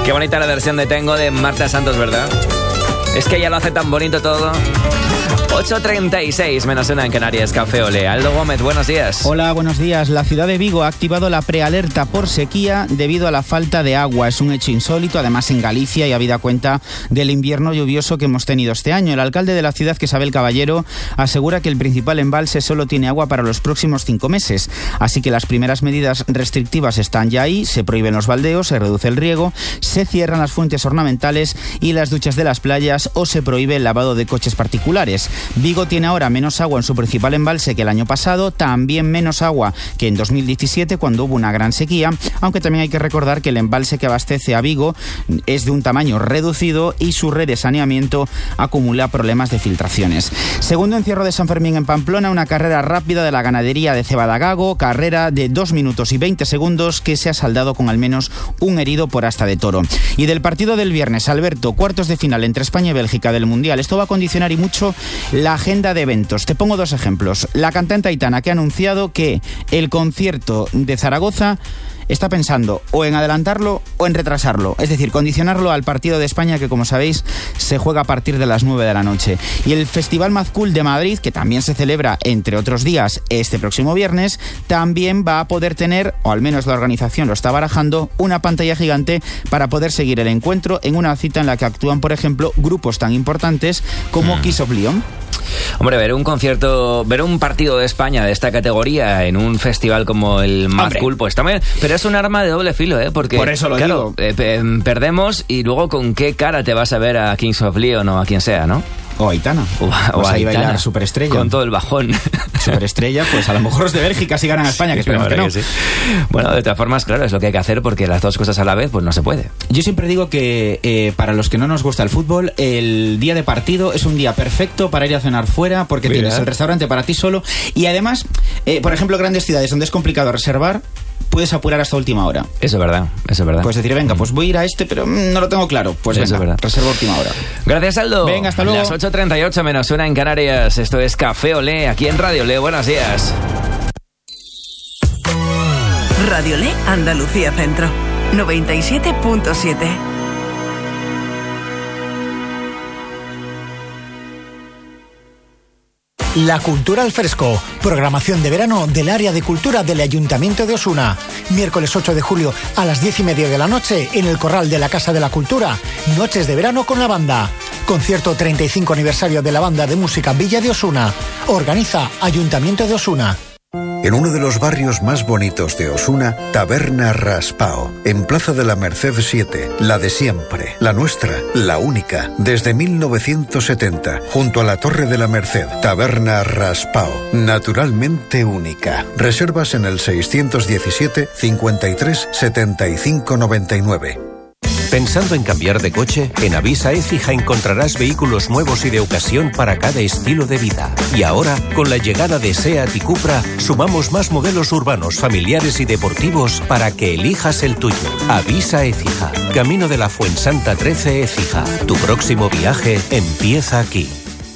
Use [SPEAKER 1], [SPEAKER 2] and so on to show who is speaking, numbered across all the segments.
[SPEAKER 1] Qué bonita la versión de Tengo de Marta Santos, ¿verdad? Es que ella lo hace tan bonito todo. 8:36 menos una en Canarias, Café Olé. Aldo Gómez, buenos días.
[SPEAKER 2] Hola, buenos días. La ciudad de Vigo ha activado la prealerta por sequía debido a la falta de agua. Es un hecho insólito, además en Galicia, y habida cuenta del invierno lluvioso que hemos tenido este año. El alcalde de la ciudad, Isabel Caballero, asegura que el principal embalse solo tiene agua para los próximos 5 meses. Así que las primeras medidas restrictivas están ya ahí. Se prohíben los baldeos, se reduce el riego, se cierran las fuentes ornamentales y las duchas de las playas, o se prohíbe el lavado de coches particulares. Vigo tiene ahora menos agua en su principal embalse que el año pasado, también menos agua que en 2017 cuando hubo una gran sequía, aunque también hay que recordar que el embalse que abastece a Vigo es de un tamaño reducido y su red de saneamiento acumula problemas de filtraciones. Segundo encierro de San Fermín en Pamplona, una carrera rápida de la ganadería de Cebadagago, carrera de 2 minutos y 20 segundos que se ha saldado con al menos un herido por asta de toro. Y del partido del viernes, Alberto, cuartos de final entre España y Bélgica del Mundial. Esto va a condicionar y mucho la agenda de eventos. Te pongo 2 ejemplos. La cantante Aitana, que ha anunciado que el concierto de Zaragoza está pensando o en adelantarlo o en retrasarlo, es decir, condicionarlo al partido de España que, como sabéis, se juega a partir de las 9 de la noche. Y el Festival Mazcool de Madrid, que también se celebra, entre otros días, este próximo viernes, también va a poder tener, o al menos la organización lo está barajando, una pantalla gigante para poder seguir el encuentro en una cita en la que actúan, por ejemplo, grupos tan importantes como Kiss of Leon.
[SPEAKER 1] Hombre, ver un partido de España de esta categoría en un festival como el Mazcool, pues también, pero es un arma de doble filo, porque
[SPEAKER 2] por eso lo digo.
[SPEAKER 1] Perdemos y luego con qué cara te vas a ver a Kings of Leon o a quien sea, ¿no?
[SPEAKER 2] O Aitana.
[SPEAKER 1] O
[SPEAKER 2] ahí
[SPEAKER 1] Aitana.
[SPEAKER 2] Bailar Superestrella.
[SPEAKER 1] Con todo el bajón.
[SPEAKER 2] Superestrella, pues a lo mejor los de Bélgica sí ganan a España, que esperemos que no.
[SPEAKER 1] Que sí. Bueno, de todas formas, claro, es lo que hay que hacer porque las dos cosas a la vez, pues no se puede.
[SPEAKER 2] Yo siempre digo que para los que no nos gusta el fútbol, el día de partido es un día perfecto para ir a cenar fuera, porque tienes el restaurante para ti solo. Y además, por ejemplo, grandes ciudades donde es complicado reservar, puedes apurar hasta última hora.
[SPEAKER 1] Eso es verdad, eso es verdad.
[SPEAKER 2] Puedes decir, venga, pues voy a ir a este, pero no lo tengo claro. Pues
[SPEAKER 1] eso
[SPEAKER 2] venga, reserva última hora.
[SPEAKER 1] Gracias, Aldo.
[SPEAKER 2] Venga, hasta luego.
[SPEAKER 1] Las 8:38 menos una en Canarias. Esto es Café Olé, aquí en Radio Olé. Buenos días.
[SPEAKER 3] Radio Olé, Andalucía Centro, 97.7.
[SPEAKER 4] La Cultura al Fresco, programación de verano del área de cultura del Ayuntamiento de Osuna. Miércoles 8 de julio a las 10:30 de la noche en el Corral de la Casa de la Cultura. Noches de verano con la banda. Concierto 35 aniversario de la banda de música Villa de Osuna. Organiza Ayuntamiento de Osuna.
[SPEAKER 5] En uno de los barrios más bonitos de Osuna, Taberna Raspao, en Plaza de la Merced 7, la de siempre, la nuestra, la única, desde 1970, junto a la Torre de la Merced, Taberna Raspao, naturalmente única. Reservas en el 617 53 75 99.
[SPEAKER 6] ¿Pensando en cambiar de coche? En Avisa Écija encontrarás vehículos nuevos y de ocasión para cada estilo de vida. Y ahora, con la llegada de SEAT y Cupra, sumamos más modelos urbanos, familiares y deportivos para que elijas el tuyo. Avisa Écija, Camino de la Fuensanta 13 Écija. Tu próximo viaje empieza aquí.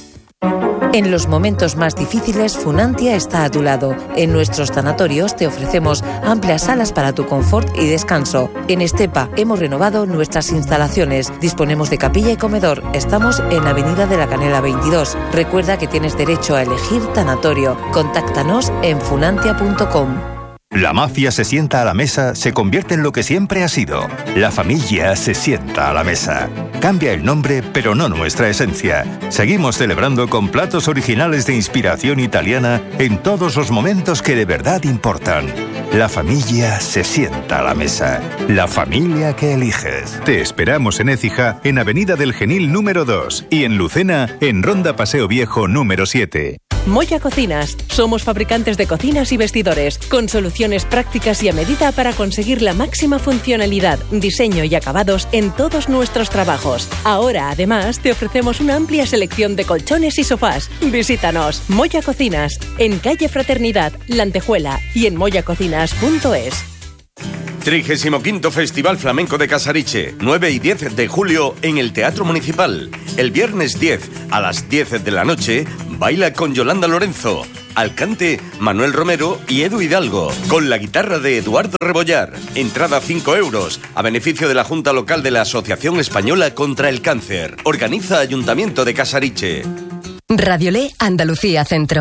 [SPEAKER 7] En los momentos más difíciles, Funantia está a tu lado. En nuestros tanatorios te ofrecemos amplias salas para tu confort y descanso. En Estepa hemos renovado nuestras instalaciones. Disponemos de capilla y comedor. Estamos en Avenida de la Canela 22. Recuerda que tienes derecho a elegir tanatorio. Contáctanos en funantia.com.
[SPEAKER 8] La mafia se sienta a la mesa, se convierte en lo que siempre ha sido. La familia se sienta a la mesa. Cambia el nombre, pero no nuestra esencia. Seguimos celebrando con platos originales de inspiración italiana en todos los momentos que de verdad importan. La familia se sienta a la mesa. La familia que eliges.
[SPEAKER 9] Te esperamos en Écija, en Avenida del Genil número 2 y en Lucena, en Ronda Paseo Viejo número 7.
[SPEAKER 10] Moya Cocinas. Somos fabricantes de cocinas y vestidores, con soluciones prácticas y a medida para conseguir la máxima funcionalidad, diseño y acabados en todos nuestros trabajos. Ahora, además, te ofrecemos una amplia selección de colchones y sofás. Visítanos. Moya Cocinas, en calle Fraternidad, La Antejuela y en moyacocinas.es.
[SPEAKER 11] 35º Festival Flamenco de Casariche, 9 y 10 de julio en el Teatro Municipal. El viernes 10 a las 10 de la noche, baila con Yolanda Lorenzo. Al cante, Manuel Romero y Edu Hidalgo, con la guitarra de Eduardo Rebollar. Entrada 5 euros, a beneficio de la Junta Local de la Asociación Española contra el Cáncer. Organiza Ayuntamiento de Casariche.
[SPEAKER 12] Radiolé Andalucía Centro.